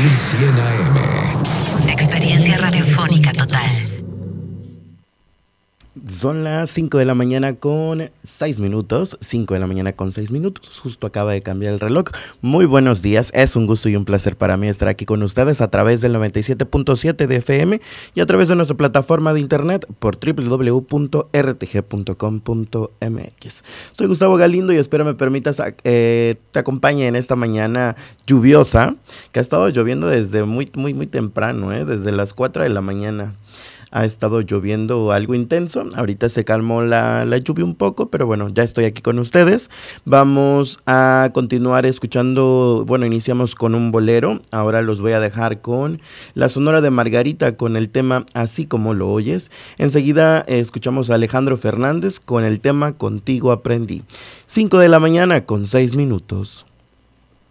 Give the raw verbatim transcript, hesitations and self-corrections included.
mil cien A M. Experiencia radiofónica total. Son las cinco de la mañana con seis minutos, cinco de la mañana con seis minutos, justo acaba de cambiar el reloj. Muy buenos días, es un gusto y un placer para mí estar aquí con ustedes a través del noventa y siete punto siete de F M y a través de nuestra plataforma de internet por doble u doble u doble u punto r t g punto com punto m x. Soy Gustavo Galindo y espero me permitas eh, te acompañe en esta mañana lluviosa, que ha estado lloviendo desde muy, muy, muy temprano, eh, desde las cuatro de la mañana. Ha estado lloviendo algo intenso, ahorita se calmó la, la lluvia un poco, pero bueno, ya estoy aquí con ustedes. Vamos a continuar escuchando, bueno, iniciamos con un bolero, ahora los voy a dejar con la Sonora de Margarita con el tema Así como lo oyes. Enseguida eh, escuchamos a Alejandro Fernández con el tema Contigo aprendí. cinco de la mañana con seis minutos.